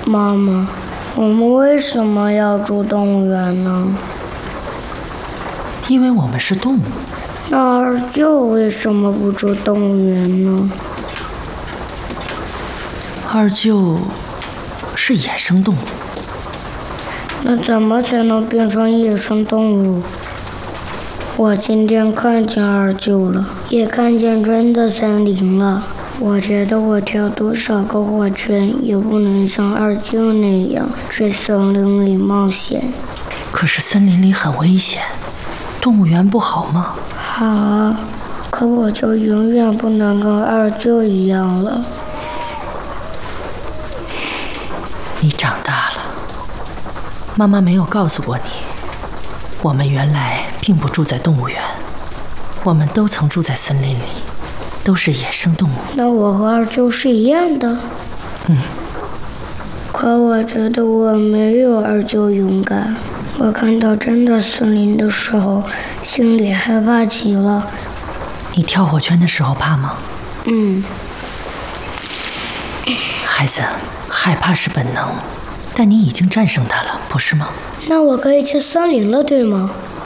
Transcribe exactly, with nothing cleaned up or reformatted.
妈妈，我们为什么要住动物园呢？ 因为我们是动物。 那二舅为什么不住动物园呢？ 二舅是野生动物。 那怎么才能变成野生动物？我今天看见二舅了，也看见真的森林了。我觉得我跳多少个火圈也不能像二舅那样去森林里冒险。 可是森林里很危险，动物园不好吗？ 好啊，可我就永远不能跟二舅一样了。 你长大了，妈妈没有告诉过你，我们原来并不住在动物园，我们都曾住在森林里，都是野生动物。 那我和二舅是一样的。 嗯。 可我觉得我没有二舅勇敢。我看到真的森林的时候，心里害怕极了。 你跳火圈的时候怕吗？ 嗯。 孩子，害怕是本能，但你已经战胜它了，不是吗？ 那我可以去森林了，对吗？